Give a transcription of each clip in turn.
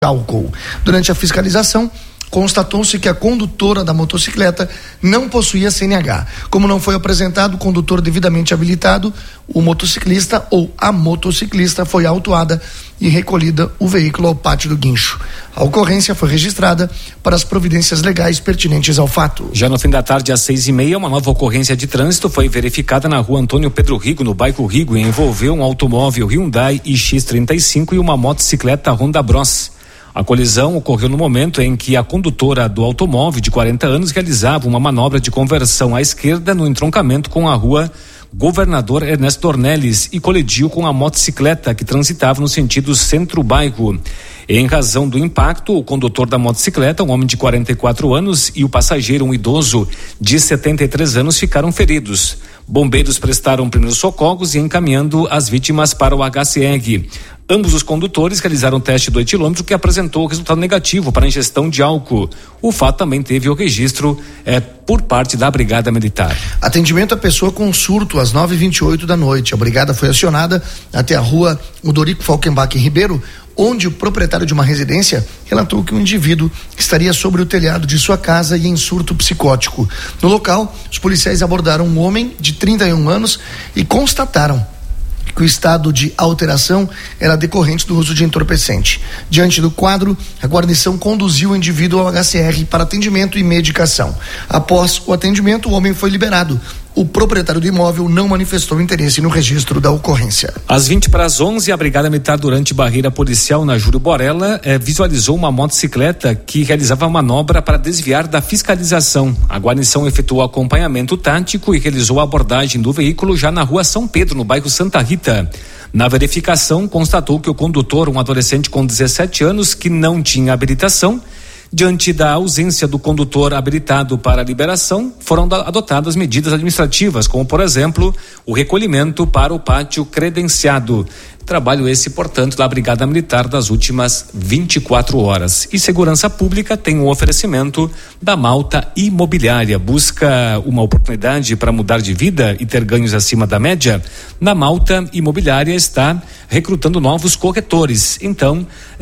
álcool. Durante a fiscalização, constatou-se que a condutora da motocicleta não possuía CNH. Como não foi apresentado o condutor devidamente habilitado, o motociclista ou a motociclista foi autuada e recolhida o veículo ao pátio do guincho. A ocorrência foi registrada para as providências legais pertinentes ao fato. Já no fim da tarde, às 6:30, uma nova ocorrência de trânsito foi verificada na rua Antônio Pedro Rigo, no bairro Rigo, e envolveu um automóvel Hyundai iX35 e uma motocicleta Honda Bros. A colisão ocorreu no momento em que a condutora do automóvel, de 40 anos, realizava uma manobra de conversão à esquerda no entroncamento com a rua Governador Ernesto Dornelles e colidiu com a motocicleta que transitava no sentido centro-bairro. Em razão do impacto, o condutor da motocicleta, um homem de 44 anos, e o passageiro, um idoso de 73 anos, ficaram feridos. Bombeiros prestaram primeiros socorros e encaminhando as vítimas para o HCR. Ambos os condutores realizaram o teste do etilômetro, que apresentou resultado negativo para a ingestão de álcool. O fato também teve o registro por parte da Brigada Militar. Atendimento à pessoa com surto às 9h28 da noite. A brigada foi acionada até a rua Odorico Falkenbach Ribeiro, onde o proprietário de uma residência relatou que um indivíduo estaria sobre o telhado de sua casa e em surto psicótico. No local, os policiais abordaram um homem de 31 anos e constataram que o estado de alteração era decorrente do uso de entorpecente. Diante do quadro, a guarnição conduziu o indivíduo ao HCR para atendimento e medicação. Após o atendimento, o homem foi liberado. O proprietário do imóvel não manifestou interesse no registro da ocorrência. Às 20:11, a Brigada Militar, durante barreira policial na Júlio Borella, visualizou uma motocicleta que realizava manobra para desviar da fiscalização. A guarnição efetuou acompanhamento tático e realizou a abordagem do veículo já na rua São Pedro, no bairro Santa Rita. Na verificação, constatou que o condutor, um adolescente com 17 anos, que não tinha habilitação. Diante da ausência do condutor habilitado para a liberação, foram adotadas medidas administrativas, como, por exemplo, o recolhimento para o pátio credenciado. Trabalho esse, portanto, da Brigada Militar das últimas 24 horas. E Segurança Pública tem um oferecimento da Malta Imobiliária. Busca uma oportunidade para mudar de vida e ter ganhos acima da média? Na Malta Imobiliária está recrutando novos corretores. Então,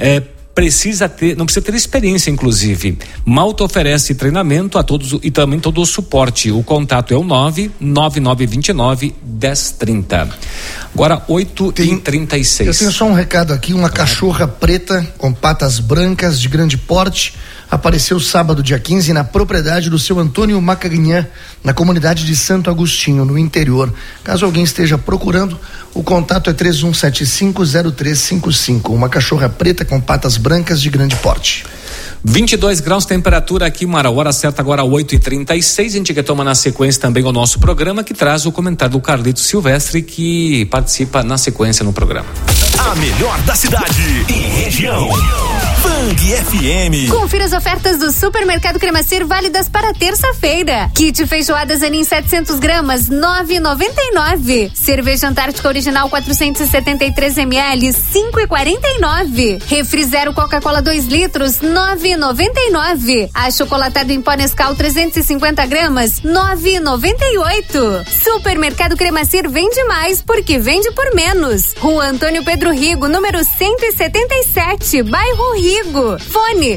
não precisa ter experiência, inclusive. Malta oferece treinamento a todos e também todo o suporte. O contato é o 99929-1030. Agora 8h36. Eu tenho só um recado aqui. Uma cachorra preta com patas brancas de grande porte apareceu sábado, dia 15, na propriedade do seu Antônio Macagninhan, na comunidade de Santo Agostinho, no interior. Caso alguém esteja procurando, o contato é 31750355. Uma cachorra preta com patas brancas de grande porte. 22 graus, temperatura aqui, Mara. Hora certa agora 8h36. A gente retoma na sequência também o nosso programa, que traz o comentário do Carlito Silvestre, que participa na sequência no programa. A melhor da cidade e região. Bang FM. Confira as ofertas do Supermercado Cremacir válidas para terça-feira. Kit feijoada Zanin 700 gramas, 9,99. Cerveja Antártica Original 473 ml, 5,49. Refri Zero Coca-Cola 2 litros, 9,99. Achocolatado em pó Nescau 350 gramas, 9,98. Supermercado Cremacir vende mais porque vende por menos. Rua Antônio Pedro Rigo, número 177, bairro Rigo. Fone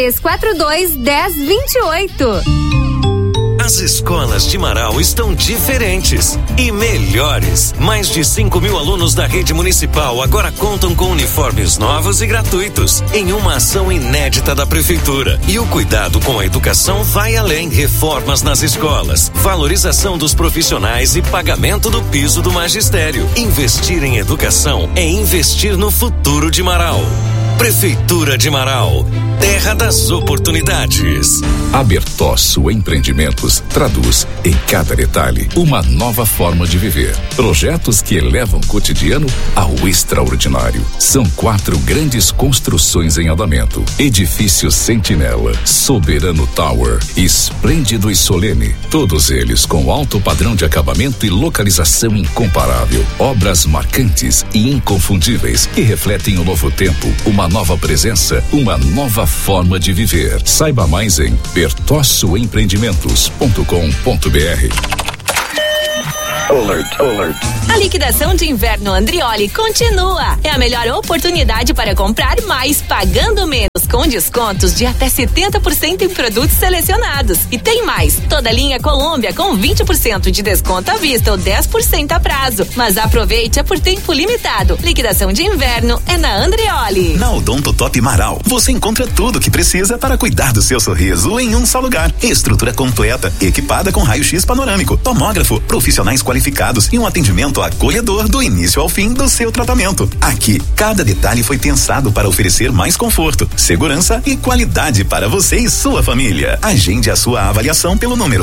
3342-1028. As escolas de Marau estão diferentes e melhores. Mais de 5.000 alunos da rede municipal agora contam com uniformes novos e gratuitos, em uma ação inédita da prefeitura. E o cuidado com a educação vai além. Reformas nas escolas, valorização dos profissionais e pagamento do piso do magistério. Investir em educação é investir no futuro de Marau. Prefeitura de Marau, terra das oportunidades. A Bertosso Empreendimentos traduz em cada detalhe uma nova forma de viver. Projetos que elevam o cotidiano ao extraordinário. São 4 grandes construções em andamento: Edifício Sentinela, Soberano Tower, Esplêndido e Solene. Todos eles com alto padrão de acabamento e localização incomparável. Obras marcantes e inconfundíveis que refletem o novo tempo, uma nova presença, uma nova forma de viver. Saiba mais em bertossoempreendimentos.com.br. A liquidação de inverno Andrioli continua. É a melhor oportunidade para comprar mais pagando menos, com descontos de até 70% em produtos selecionados. E tem mais, toda linha Colômbia com 20% de desconto à vista ou 10% a prazo. Mas aproveite, é por tempo limitado. Liquidação de inverno é na Andrioli. Na Odonto Top Marau, você encontra tudo o que precisa para cuidar do seu sorriso em um só lugar. Estrutura completa, equipada com raio-x panorâmico, tomógrafo, profissionais qualificados e um atendimento acolhedor do início ao fim do seu tratamento. Aqui, cada detalhe foi pensado para oferecer mais conforto, segurança e qualidade para você e sua família. Agende a sua avaliação pelo número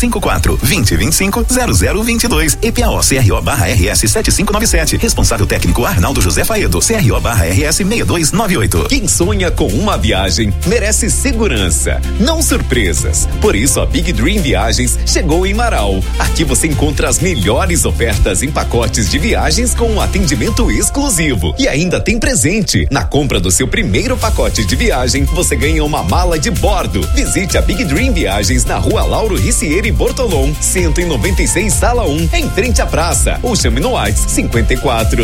054-2025-0022. EPAO CRO/RS 7597. Responsável técnico Arnaldo José Faedo. CRO/RS 6298. Quem sonha com uma viagem merece segurança, não surpresas. Por isso a Big Dream Viagens chegou em Marau. Aqui você encontra as melhores ofertas em pacotes de viagens com um atendimento exclusivo. E ainda tem presente. Na compra do seu primeiro pacote de viagem, você ganha uma mala de bordo. Visite a Big Dream Viagens na Rua Lauro Ricieri Bortolom, 196, Sala 1, em frente à praça. Ou chame no WhatsApp 54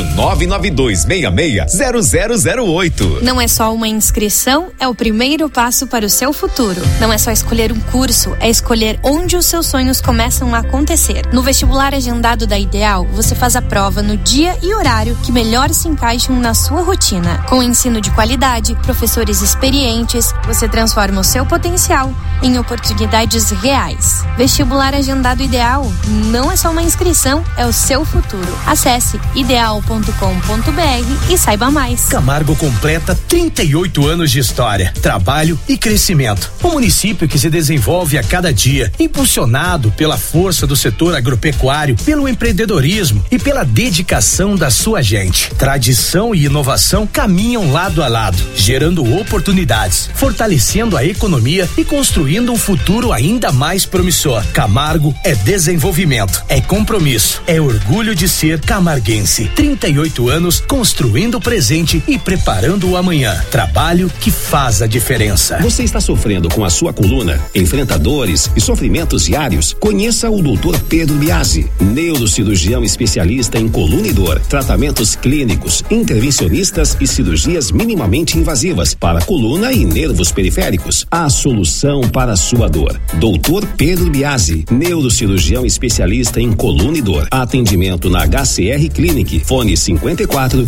99266 0008. Não é só uma inscrição, é o primeiro passo para o seu futuro. Não é só escolher um curso, é escolher onde os seus sonhos começam a acontecer. No vestibular agendado da Ideal, você faz a prova no dia e horário que melhor se encaixam na sua rotina. Com ensino de qualidade, professores experientes, você transforma o seu potencial em oportunidades reais. Vestibular agendado Ideal não é só uma inscrição, é o seu futuro. Acesse ideal.com.br e saiba mais. Camargo completa 38 anos de história, trabalho e crescimento. Um município que se desenvolve a cada dia, impulsionado pela força do setor agropecuário, pelo empreendedorismo e pela dedicação da sua gente. Tradição e inovação caminham lado a lado, gerando oportunidades, fortalecendo a economia e construindo um futuro ainda mais promissor. Camargo é desenvolvimento, é compromisso, é orgulho de ser camarguense. 38 anos construindo o presente e preparando o amanhã. Trabalho que faz a diferença. Você está sofrendo com a sua coluna? Enfrenta dores e sofrimentos diários? Conheça o Dr. Pedro Biasi, neurocirurgião especialista em coluna e dor, tratamentos clínicos, intervencionistas e cirurgias minimamente invasivas para coluna e nervos periféricos. A solução para a sua dor. Dr. Pedro Biasi, neurocirurgião especialista em coluna e dor. Atendimento na HCR Clinic. Fone 54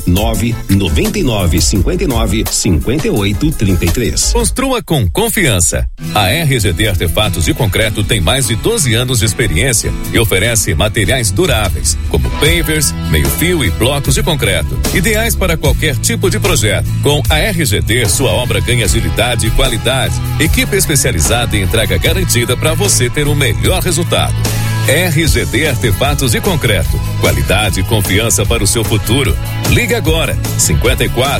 999 59 58 33. Construa com confiança. A RGD Artefatos de Concreto tem mais de 12 anos de experiência e oferece materiais duráveis, como pavers, meio-fio e blocos de concreto, ideais para qualquer tipo de projeto. Com a RGD, sua obra ganha agilidade e qualidade. Equipe especializada e entrega garantida para você ter o melhor resultado. RGD Artefatos de Concreto. Qualidade e confiança para o seu futuro. Liga agora. 54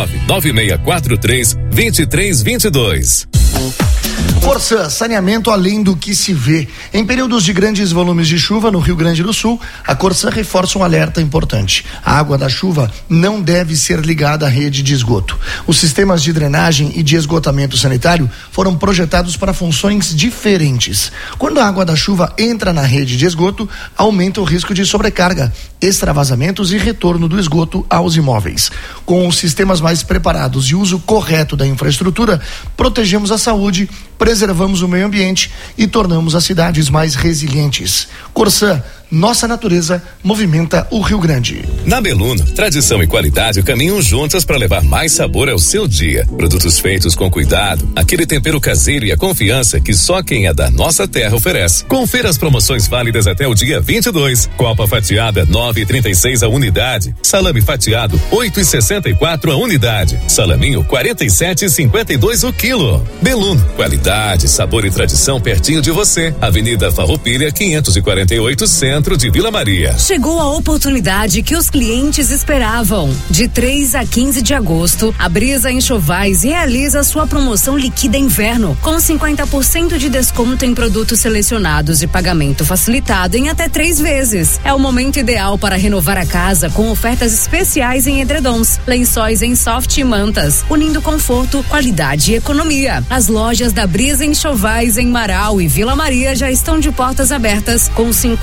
99643 2322. Corsã, saneamento além do que se vê. Em períodos de grandes volumes de chuva no Rio Grande do Sul, a Corsã reforça um alerta importante. A água da chuva não deve ser ligada à rede de esgoto. Os sistemas de drenagem e de esgotamento sanitário foram projetados para funções diferentes. Quando a água da chuva entra na rede de esgoto, aumenta o risco de sobrecarga, extravasamentos e retorno do esgoto aos imóveis. Com os sistemas mais preparados e uso correto da infraestrutura, protegemos a saúde, preservamos o meio ambiente e tornamos as cidades mais resilientes. Corsã, nossa natureza movimenta o Rio Grande. Na Beluno, tradição e qualidade caminham juntas para levar mais sabor ao seu dia. Produtos feitos com cuidado, aquele tempero caseiro e a confiança que só quem é da nossa terra oferece. Confira as promoções válidas até o dia 22. Copa fatiada 9,36 a unidade. Salame fatiado 8,64 a unidade. Salaminho 47,52 o quilo. Beluno, qualidade, sabor e tradição pertinho de você. Avenida Farroupilha 548 Centro de Vila Maria. Chegou a oportunidade que os clientes esperavam. De 3 a 15 de agosto, a Brisa Enxovais realiza sua promoção Liquida Inverno, com 50% de desconto em produtos selecionados e pagamento facilitado em até 3 vezes. É o momento ideal para renovar a casa com ofertas especiais em edredons, lençóis em soft e mantas, unindo conforto, qualidade e economia. As lojas da Brisa Enxovais em Marau e Vila Maria já estão de portas abertas com 50%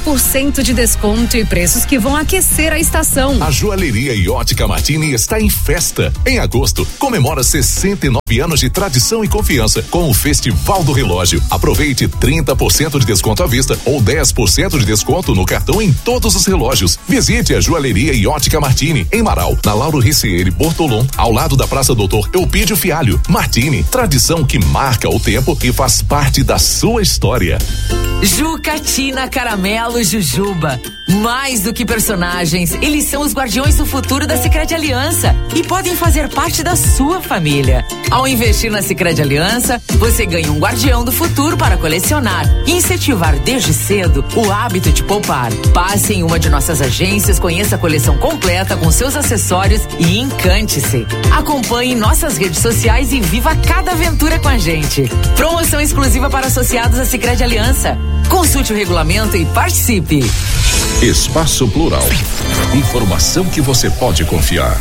50% de desconto e preços que vão aquecer a estação. A Joalheria e Ótica Martini está em festa. Em agosto, comemora 69 anos de tradição e confiança com o Festival do Relógio. Aproveite 30% de desconto à vista ou 10% de desconto no cartão em todos os relógios. Visite a Joalheria e Ótica Martini, em Marau, na Lauro Ricieri Bortolom, ao lado da Praça Doutor Eupídio Fialho. Martini, tradição que marca o tempo e faz parte da sua história. Jucatina, Caramelo, Jujuba. Mais do que personagens, eles são os guardiões do futuro da Sicredi Aliança e podem fazer parte da sua família. Ao investir na Sicredi Aliança, você ganha um guardião do futuro para colecionar e incentivar desde cedo o hábito de poupar. Passe em uma de nossas agências, conheça a coleção completa com seus acessórios e encante-se. Acompanhe nossas redes sociais e viva cada aventura com a gente. Promoção exclusiva para associados à Sicredi Aliança. Consulte o regulamento e participe. Espaço Plural. Informação que você pode confiar.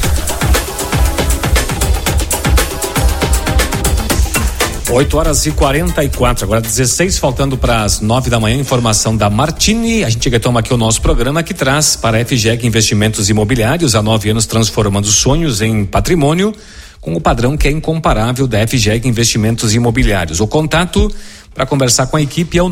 8h44, agora 16, faltando para as 9 da manhã, informação da Martini. A gente retoma aqui o nosso programa que traz para a FGEC Investimentos Imobiliários, há 9 anos transformando sonhos em patrimônio, com o padrão que é incomparável da FGEC Investimentos Imobiliários. O contato para conversar com a equipe é o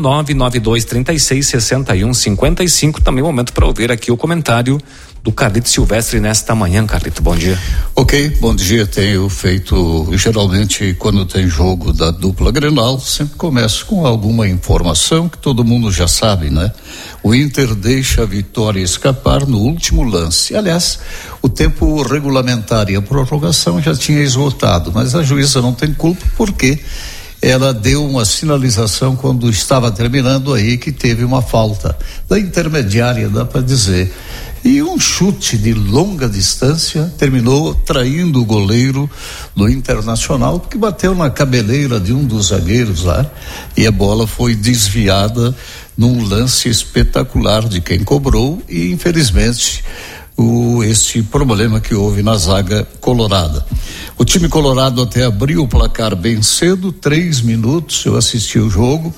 992366155. Também momento para ouvir aqui o comentário do Carlito Silvestre nesta manhã. Carlito, bom dia. Ok, bom dia. Tenho feito, geralmente quando tem jogo da dupla Grenal, sempre começo com alguma informação que todo mundo já sabe, né? O Inter deixa a vitória escapar no último lance. Aliás, o tempo regulamentar e a prorrogação já tinha esgotado, mas a juíza não tem culpa porque ela deu uma sinalização quando estava terminando aí que teve uma falta da intermediária, dá para dizer. E um chute de longa distância terminou traindo o goleiro do Internacional, porque bateu na cabeleira de um dos zagueiros lá e a bola foi desviada num lance espetacular de quem cobrou e infelizmente esse problema que houve na zaga colorada. O time colorado até abriu o placar bem cedo, 3 minutos, eu assisti o jogo,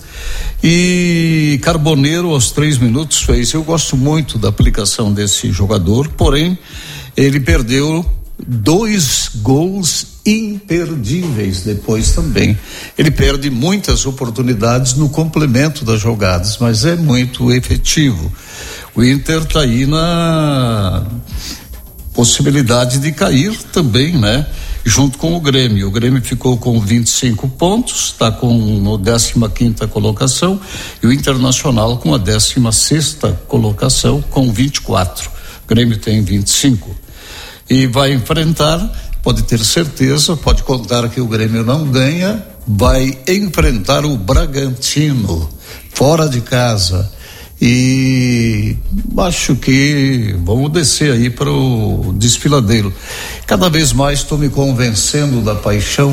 e Carboneiro aos 3 minutos fez. Eu gosto muito da aplicação desse jogador, porém ele perdeu 2 gols imperdíveis depois também. Ele perde muitas oportunidades no complemento das jogadas, mas é muito efetivo. O Inter está aí na possibilidade de cair também, né? Junto com o Grêmio. O Grêmio ficou com 25 pontos, está com a 15ª colocação, e o Internacional com a 16ª colocação com 24. O Grêmio tem 25. E vai enfrentar, pode ter certeza, pode contar que o Grêmio não ganha, vai enfrentar o Bragantino, fora de casa. E acho que vamos descer aí para o desfiladeiro. Cada vez mais estou me convencendo da paixão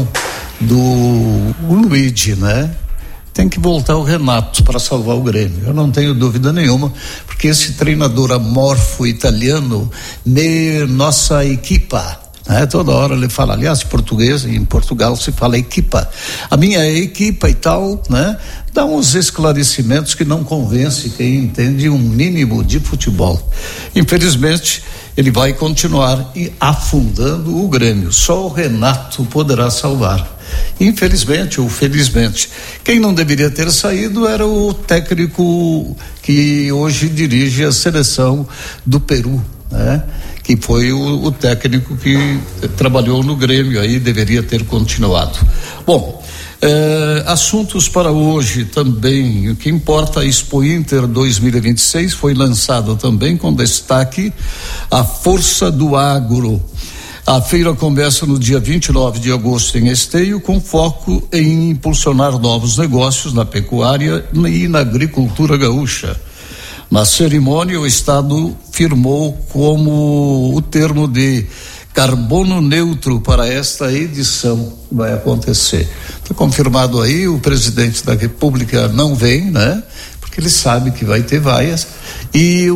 do Luigi, né? Tem que voltar o Renato para salvar o Grêmio, eu não tenho dúvida nenhuma, porque esse treinador amorfo italiano, nossa equipa, né? Toda hora ele fala, aliás, em Portugal se fala equipa, a minha equipa e tal, né? Dá uns esclarecimentos que não convence quem entende um mínimo de futebol. Infelizmente, ele vai continuar afundando o Grêmio, só o Renato poderá salvar. Infelizmente ou felizmente, quem não deveria ter saído era o técnico que hoje dirige a seleção do Peru, né? Que foi o técnico que trabalhou no Grêmio, aí deveria ter continuado. Bom, assuntos para hoje também. O que importa, a Expo Inter 2026 foi lançada também com destaque a força do agro. A feira começa no dia 29 de agosto em Esteio, com foco em impulsionar novos negócios na pecuária e na agricultura gaúcha. Na cerimônia, o Estado firmou como o termo de carbono neutro para esta edição vai acontecer. Está confirmado aí, o presidente da República não vem, né? Porque ele sabe que vai ter vaias, e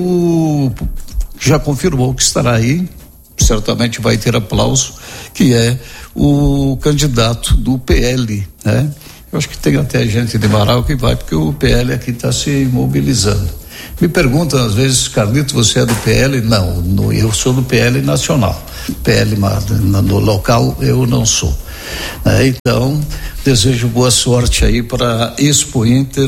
já confirmou que estará aí, certamente vai ter aplauso, que é o candidato do PL, né? Eu acho que tem até gente de Marau que vai, porque o PL aqui está se mobilizando. Me perguntam às vezes, Carlito, você é do PL? Não, eu sou do PL nacional. PL no local eu não sou. Então, desejo boa sorte aí para Expo Inter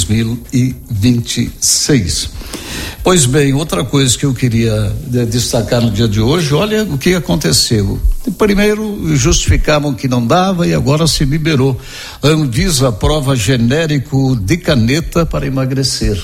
2026. Pois bem, outra coisa que eu queria destacar no dia de hoje, olha o que aconteceu. Primeiro justificavam que não dava e agora se liberou. A Anvisa aprova genérico de caneta para emagrecer.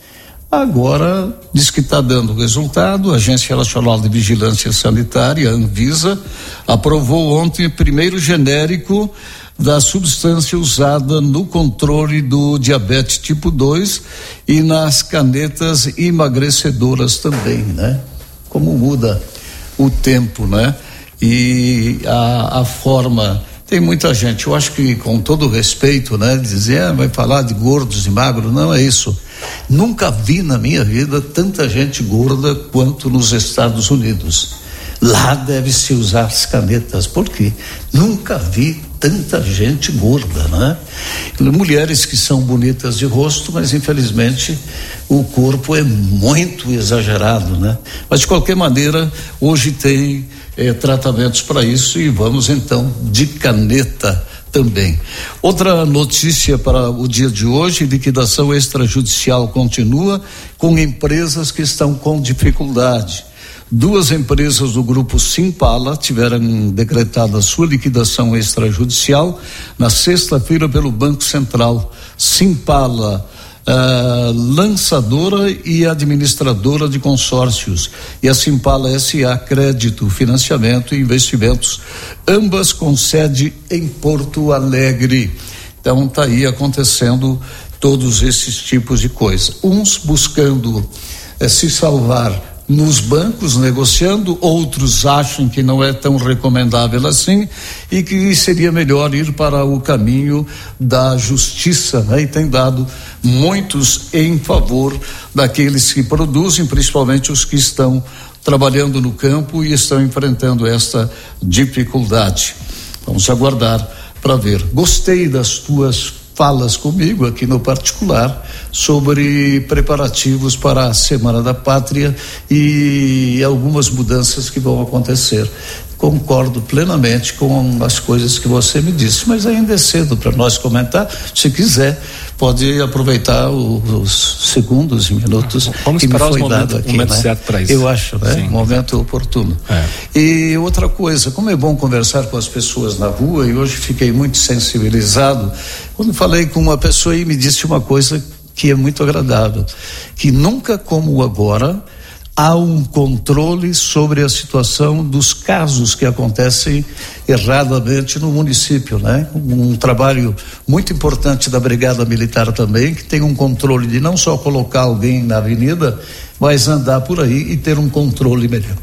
Agora diz que está dando resultado. A Agência Nacional de Vigilância Sanitária, a Anvisa, aprovou ontem o primeiro genérico da substância usada no controle do diabetes tipo 2 e nas canetas emagrecedoras também, né? Como muda o tempo, né? E a forma, tem muita gente, eu acho que com todo respeito, né? Dizer, vai falar de gordos e magros, não é isso. Nunca vi na minha vida tanta gente gorda quanto nos Estados Unidos. Lá deve-se usar as canetas, por quê? Nunca vi tanta gente gorda, né? Mulheres que são bonitas de rosto, mas infelizmente o corpo é muito exagerado, né? Mas de qualquer maneira, hoje tem tratamentos para isso e vamos então de caneta também. Outra notícia para o dia de hoje: liquidação extrajudicial continua com empresas que estão com dificuldade. 2 empresas do grupo Simpala tiveram decretada sua liquidação extrajudicial na sexta-feira pelo Banco Central. Simpala, lançadora e administradora de consórcios, e a Simpala S.A. Crédito, Financiamento e Investimentos, ambas com sede em Porto Alegre. Então está aí acontecendo todos esses tipos de coisa. Uns buscando se salvar nos bancos, negociando, outros acham que não é tão recomendável assim e que seria melhor ir para o caminho da justiça, né? E tem dado muitos em favor daqueles que produzem, principalmente os que estão trabalhando no campo e estão enfrentando esta dificuldade. Vamos aguardar para ver. Gostei das tuas falas comigo aqui no particular sobre preparativos para a Semana da Pátria e algumas mudanças que vão acontecer. Concordo plenamente com as coisas que você me disse, mas ainda é cedo para nós comentar. Se quiser, pode aproveitar os segundos e minutos que me foi dado aqui, momento né? certo para isso. Eu acho, né? Sim, momento oportuno. E outra coisa, como é bom conversar com as pessoas na rua, e hoje fiquei muito sensibilizado quando falei com uma pessoa e me disse uma coisa que é muito agradável, que nunca como agora há um controle sobre a situação dos casos que acontecem erradamente no município, né? Um trabalho muito importante da Brigada Militar também, que tem um controle de não só colocar alguém na avenida, mas andar por aí e ter um controle melhor.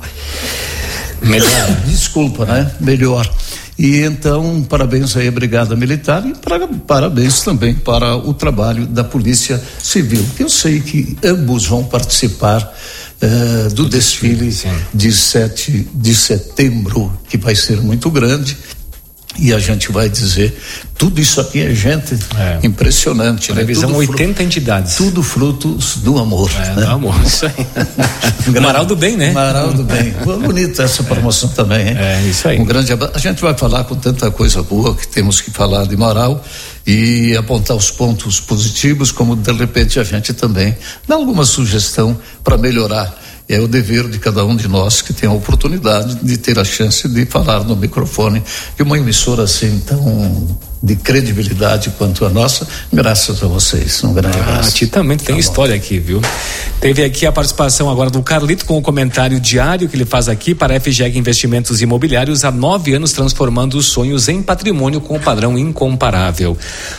Desculpa, né? Melhor. E então, parabéns aí à Brigada Militar e parabéns também para o trabalho da Polícia Civil. Eu sei que ambos vão participar do desfile de 7 de setembro, que vai ser muito grande. E a gente vai dizer, tudo isso aqui é gente impressionante, né? Previsão 80 entidades. Tudo fruto do amor. Né? Do amor, isso aí. Marau do Bem, né? Marau do Bem. Bonita essa promoção também, hein? É, isso aí. Um grande abraço. A gente vai falar com tanta coisa boa que temos que falar de Marau e apontar os pontos positivos, como de repente a gente também dá alguma sugestão para melhorar. É o dever de cada um de nós que tem a oportunidade de ter a chance de falar no microfone de uma emissora assim tão de credibilidade quanto a nossa, graças a vocês. Um grande abraço. A ti também tem história aqui, viu? Teve aqui a participação agora do Carlito com o comentário diário que ele faz aqui para a FGEG Investimentos Imobiliários, há 9 anos transformando os sonhos em patrimônio com o padrão incomparável.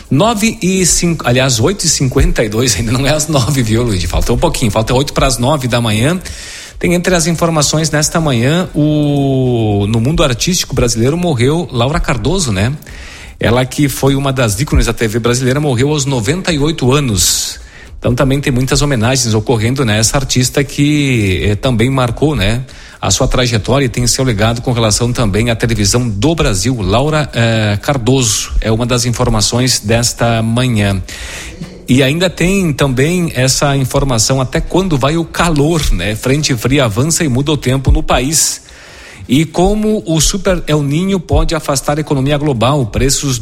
8h52, ainda não é às 9, viu, Luiz? Faltou um pouquinho, falta 8 para as 9 da manhã. Tem entre as informações nesta manhã, no mundo artístico brasileiro morreu Laura Cardoso, né? Ela que foi uma das ícones da TV brasileira, morreu aos 98 anos. Então também tem muitas homenagens ocorrendo, né? Essa artista que também marcou, né? A sua trajetória e tem seu legado com relação também à televisão do Brasil. Laura Cardoso é uma das informações desta manhã. E ainda tem também essa informação até quando vai o calor, né? Frente fria avança e muda o tempo no país. E como o Super El Niño pode afastar a economia global, preços